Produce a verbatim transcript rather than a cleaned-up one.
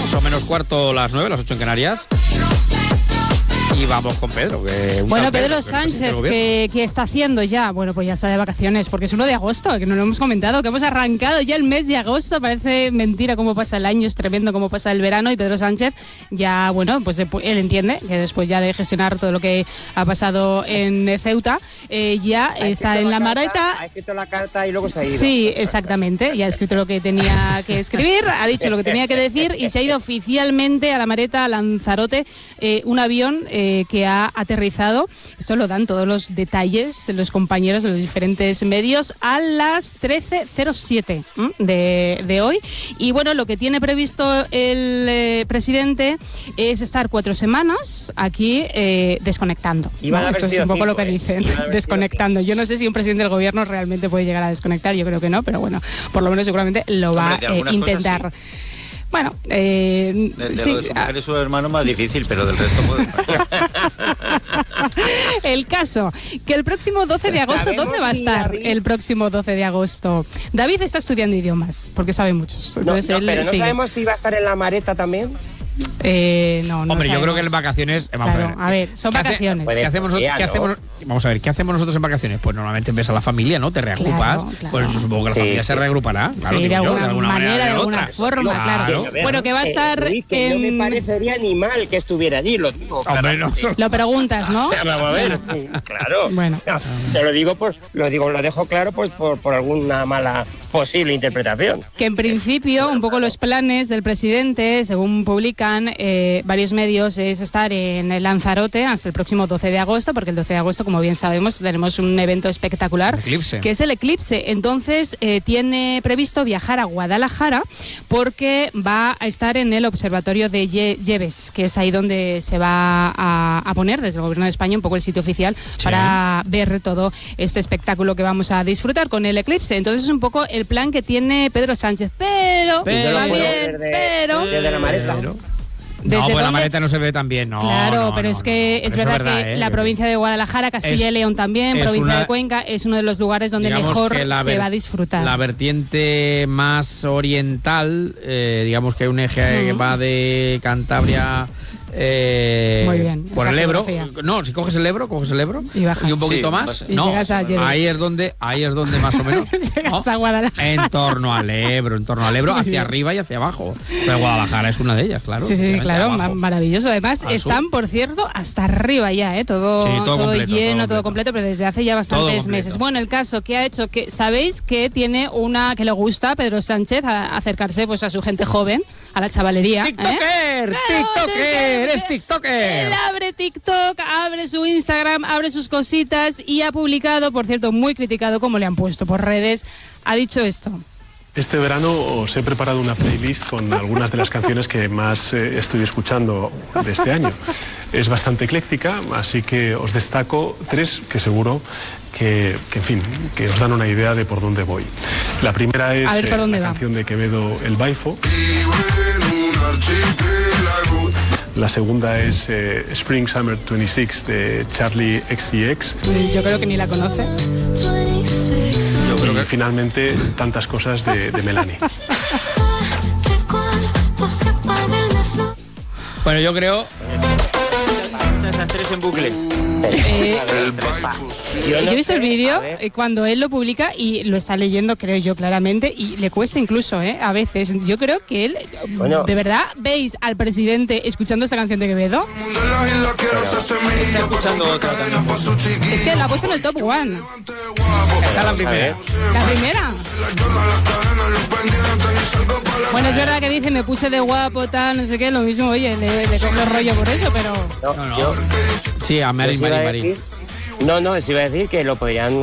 Son menos cuarto las nueve, las ocho en Canarias. Y vamos con Pedro. Que bueno, Pedro, Pedro Sánchez, ¿qué, ¿qué está haciendo ya? Bueno, pues ya está de vacaciones, porque es uno de agosto, que no lo hemos comentado, que hemos arrancado ya el mes de agosto. Parece mentira cómo pasa el año, es tremendo cómo pasa el verano. Y Pedro Sánchez ya, bueno, pues él entiende que después ya de gestionar todo lo que ha pasado en Ceuta, eh, ya está en la, la maleta. Ha escrito la carta y luego se ha ido. Sí, exactamente. Ya ha escrito lo que tenía que escribir, ha dicho lo que tenía que decir y se ha ido oficialmente a la maleta, a Lanzarote, eh, un avión eh, que ha aterrizado. Esto lo dan todos los detalles los compañeros de los diferentes medios a las trece cero siete de, de hoy. Y bueno, lo que tiene previsto el eh, presidente es estar cuatro semanas aquí eh, desconectando. ¿No? Eso es un poco cinco, lo que dicen, eh. desconectando. Yo no sé si un presidente del gobierno realmente puede llegar a desconectar, yo creo que no, pero bueno, por lo menos seguramente lo va a eh, intentar. Bueno, eh, de, de sí. lo de su mujer y su hermano más difícil, pero del resto puede. El caso, que el próximo doce de agosto, ¿dónde va a estar el próximo doce de agosto? David está estudiando idiomas, porque sabe muchos. Entonces no, no, él pero no sigue. sabemos si va a estar en la maleta también. Eh, no, no Hombre, sabemos. yo creo que en vacaciones. Vamos claro, a ver, a ver, son ¿qué vacaciones. Hace, ¿qué hacemos, día, ¿qué ¿no? hacemos, vamos a ver, ¿qué hacemos nosotros en vacaciones? Pues normalmente ves a la familia, ¿no? Te reagrupas. Claro, claro. Pues supongo que la Sí, familia sí, se reagrupará. Claro, sí, de, yo, alguna de alguna manera, manera, de de alguna otra. forma, claro. Claro. Bueno, que va a estar eh, Luis, que en... no me parecería ni mal que estuviera allí, lo digo. Hombre, no, Lo preguntas, ¿no? Vamos a ver, claro. Bueno. O sea, te lo digo, pues, lo digo, lo dejo claro, pues, por, por alguna mala posible interpretación. Que en principio, un poco los planes del presidente, según publican eh, varios medios, es estar en el Lanzarote hasta el próximo doce de agosto, porque el doce de agosto, como bien sabemos, tenemos un evento espectacular, eclipse. que es el eclipse. Entonces, eh, tiene previsto viajar a Guadalajara porque va a estar en el observatorio de Ye- Lleves, que es ahí donde se va a, a poner desde el gobierno de España un poco el sitio oficial sí. para ver todo este espectáculo que vamos a disfrutar con el eclipse. Entonces, es un poco el plan que tiene Pedro Sánchez, pero, pero también, desde, pero... desde la maleta. Pero, no, pues la maleta no se ve tan bien, no. Claro, no, pero no, es que no, es no, verdad, es verdad que eh, la provincia de Guadalajara, Castilla es, y León también, provincia una, de Cuenca, es uno de los lugares donde mejor se ver, va a disfrutar. La vertiente más oriental, eh, digamos que hay un eje uh-huh. que va de Cantabria... Eh, Muy bien, por el Ebro. No, si coges el Ebro, coges el Ebro y, bajas. y un poquito sí, más. Y no, llegas a ahí es donde, ahí es donde más o menos. llegas ¿no? a Guadalajara. En torno al Ebro, en torno al Ebro, hacia bien. arriba y hacia abajo. Pero Guadalajara es una de ellas, claro. Sí, sí, claro, abajo. Maravilloso. Además, al están, sur. por cierto, hasta arriba ya, ¿eh? Todo, sí, todo, todo completo, lleno, todo completo. todo completo, pero desde hace ya bastantes meses. Bueno, el caso que ha hecho que sabéis que tiene una que le gusta a Pedro Sánchez a acercarse pues a su gente joven, a la chavalería. ¡TikToker! ¿eh? ¡TikToker! ¡Eres TikToker! Él abre TikTok, abre su Instagram, abre sus cositas y ha publicado, por cierto, muy criticado como le han puesto por redes, ha dicho esto. Este verano os he preparado una playlist con algunas de las canciones que más eh, estoy escuchando de este año. Es bastante ecléctica, así que os destaco tres que seguro que, que, en fin, que os dan una idea de por dónde voy. La primera es ver, eh, la va. canción de Quevedo, El Baifo. La segunda es eh, Spring Summer veintiséis de Charlie X C X. Yo creo que ni la conoce. Yo creo que finalmente Tantas cosas de, de Melanie. Bueno, yo creo... Esas tres en bucle. Eh, yo, yo no he visto sé, el vídeo eh, cuando él lo publica y lo está leyendo, creo yo, claramente, y le cuesta incluso, ¿eh? A veces. Yo creo que él, bueno, ¿de verdad veis al presidente escuchando esta canción de Quevedo? Está escuchando otra también. Es que la ha puesto en el top one. Está la primera. La primera. Bueno, es verdad que dice, me puse de guapo, tal, no sé qué, lo mismo, oye, le, le coge el rollo por eso, pero... No, No, no. yo, Sí, a Mary, yo os iba Mary, a Mary. decir- No, no, os iba a decir que lo podrían